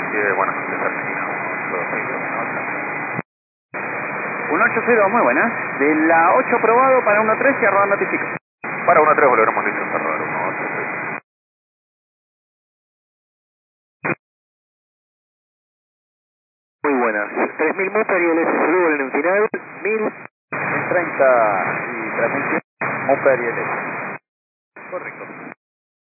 Buenas noches, Argentina 186. 182, muy buena. De la 8 aprobado para 13 y arroba notifica. Para 13 volveremos listos a rodar 186. Muy buenas. 3000 Mopar y el SSW en el final. 1000. 30 y transmisión. Mopar y el Correcto.